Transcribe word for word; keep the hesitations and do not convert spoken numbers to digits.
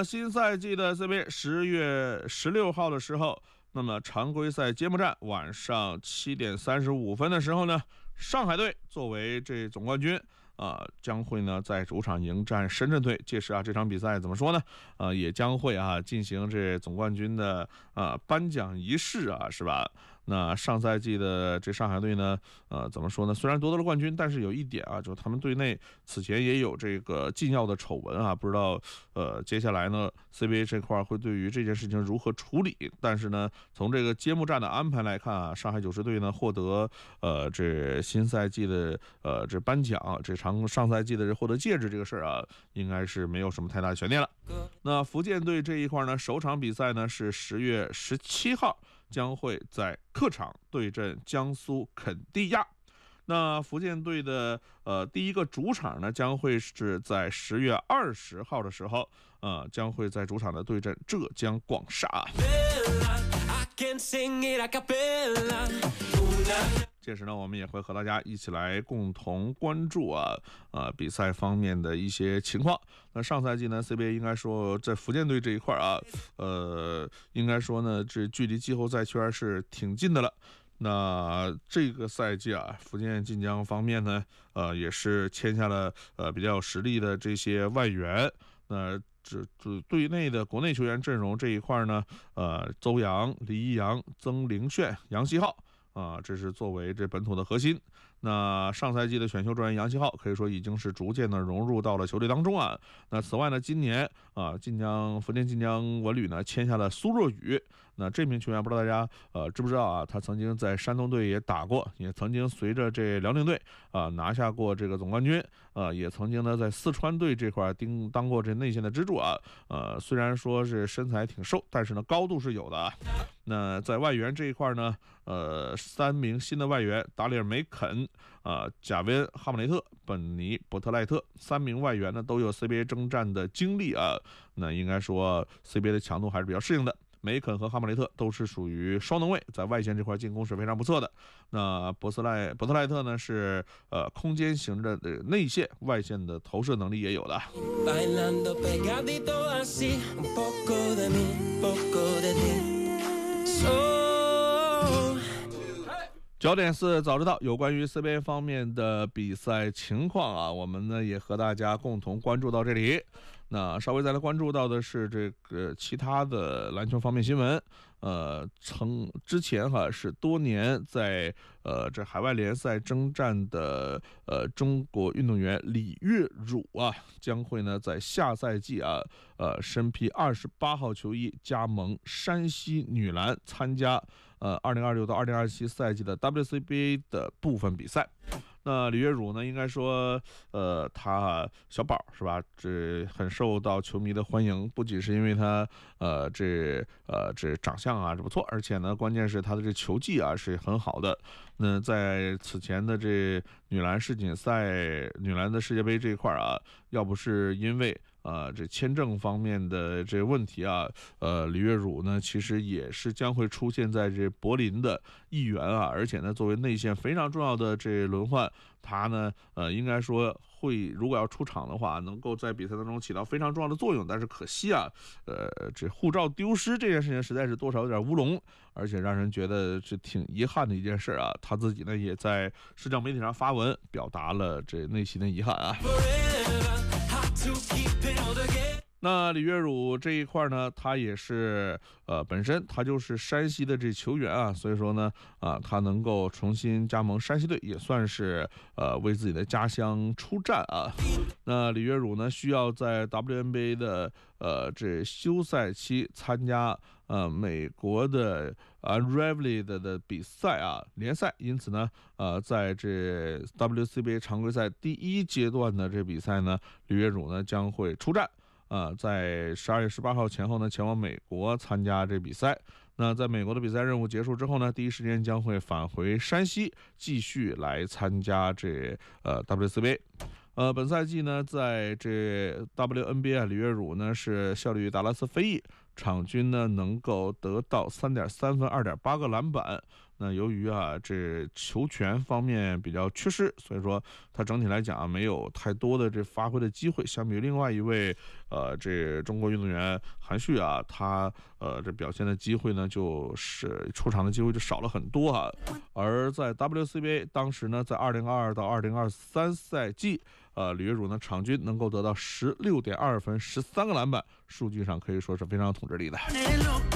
么新赛季的 C B A 十月十六号的时候，那么常规赛揭幕战晚上七点三十五分的时候呢，上海队作为这总冠军啊、呃，将会呢在主场迎战深圳队。届时啊，这场比赛怎么说呢？啊、呃，也将会啊进行这总冠军的啊、呃、颁奖仪式啊，是吧？那上赛季的这上海队呢，呃，怎么说呢？虽然夺得了冠军，但是有一点啊，就他们队内此前也有这个禁药的丑闻啊，不知道呃接下来呢 C B A 这块会对于这件事情如何处理。但是呢，从这个揭幕战的安排来看啊，上海九狮队呢获得呃这新赛季的呃这颁奖，这长上赛季的这获得戒指这个事儿啊，应该是没有什么太大的悬念了。那福建队这一块呢，首场比赛呢是十月十七号。将会在客场对阵江苏肯蒂亚。那福建队的呃第一个主场呢，将会是在十月二十号的时候，呃，将会在主场的对阵浙江广厦。届时呢，我们也会和大家一起来共同关注啊，呃，比赛方面的一些情况。那上赛季呢 ，C B A 应该说在福建队这一块啊，呃，应该说呢，这距离季后赛圈是挺近的了。那这个赛季啊，福建晋江方面呢，呃，也是签下了呃比较有实力的这些外援。那这这队内的国内球员阵容这一块呢，呃，邹阳、李一阳、曾凌炫、杨希浩。啊，这是作为这本土的核心。那上赛季的选秀状元杨希浩可以说已经是逐渐的融入到了球队当中啊。那此外呢，今年啊，晋江福建晋江文旅呢签下了苏若雨。那这名球员不知道大家呃知不知道啊？他曾经在山东队也打过，也曾经随着这辽宁队啊拿下过这个总冠军啊，也曾经呢在四川队这块当当过这内线的支柱啊。呃，虽然说是身材挺瘦，但是呢高度是有的啊。那在外援这一块呢，呃，三名新的外援达里尔·梅肯、啊、呃、贾维恩·哈姆雷特、本尼·伯特赖特三名外援呢都有 C B A 征战的经历啊。那应该说 C B A 的强度还是比较适应的。梅肯和哈姆雷特都是属于双能卫，在外线这块进攻是非常不错的。那伯斯赖伯特赖特呢是呃空间型的内线，外线的投射能力也有的。焦点是早知道有关于 C B A 方面的比赛情况啊，我们呢也和大家共同关注到这里。那稍微再来关注到的是这个其他的篮球方面新闻。呃，曾之前哈是多年在呃这海外联赛征战的呃中国运动员李月汝啊，将会呢在下赛季啊呃身披二十八号球衣加盟山西女篮，参加呃二零二六到二零二七赛季的 W C B A 的部分比赛。那李月汝呢，应该说，呃，他小宝是吧？这很受到球迷的欢迎，不仅是因为他，呃，这呃这长相啊这不错，而且呢，关键是他的这球技啊是很好的。那在此前的这女篮世锦赛、女篮的世界杯这一块啊，要不是因为呃，这签证方面的这个问题啊，呃，李月汝呢，其实也是将会出现在这柏林的一员啊，而且呢，作为内线非常重要的这轮换，他呢，呃，应该说会，如果要出场的话，能够在比赛当中起到非常重要的作用。但是可惜啊，呃，这护照丢失这件事情实在是多少有点乌龙，而且让人觉得是挺遗憾的一件事啊。他自己呢，也在社交媒体上发文，表达了这内心的遗憾啊。那李月汝这一块呢，他也是呃本身他就是山西的这球员啊，所以说呢啊、呃、他能够重新加盟山西队，也算是呃为自己的家乡出战啊。那李月汝呢需要在 W N B A 的呃这休赛期参加呃美国的 Unraveled 的比赛啊联赛，因此呢呃在这 W C B A 常规赛第一阶段的这比赛呢，李月汝呢将会出战。呃，在十二月十八号前后呢，前往美国参加这比赛。那在美国的比赛任务结束之后呢，第一时间将会返回山西，继续来参加这呃 W C B A。呃，本赛季呢，在这 W N B A 李月汝呢是效力于达拉斯飞翼，场均呢能够得到 三点三分、二点八个篮板。 那由于啊这球权方面比较缺失，所以说他整体来讲啊没有太多的这发挥的机会。相比于另外一位呃这中国运动员韩旭啊，他呃这表现的机会呢就是出场的机会就少了很多啊。而在 W C B A 当时呢，在二零二二到二零二三赛季。呃，李月汝呢，场均能够得到十六点二分、十三个篮板，数据上可以说是非常有统治力的。